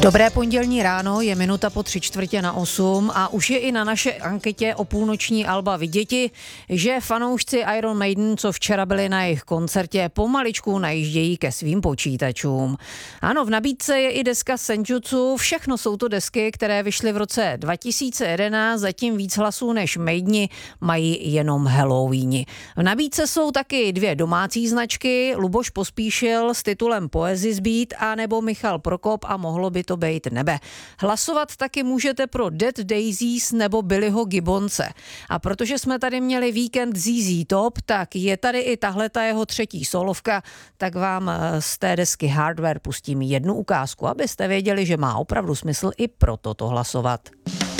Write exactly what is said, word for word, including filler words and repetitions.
Dobré pondělní ráno, je minuta po tři čtvrtě na osm a už je i na naše anketě o půlnoční alba viděti, že fanoušci Iron Maiden, co včera byli na jejich koncertě, pomaličku najíždějí ke svým počítačům. Ano, v nabídce je i deska Senjutsu, všechno jsou to desky, které vyšly v roce dva tisíce jedenáct, zatím víc hlasů než Maideni mají jenom Halloweeni. V nabídce jsou taky dvě domácí značky, Luboš Pospíšil s titulem Poezis Beat a nebo Michal Prokop a Mohlo by to být nebe. Hlasovat taky můžete pro Dead Daisies nebo Billyho Gibbonse. A protože jsme tady měli víkend Z Z Top, tak je tady i tahle ta jeho třetí solovka, tak vám z té desky Hardware pustím jednu ukázku, abyste věděli, že má opravdu smysl i pro toto hlasovat.